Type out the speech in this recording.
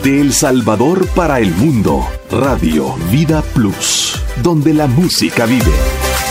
De El Salvador para el mundo, Radio Vida Plus, donde la música vive.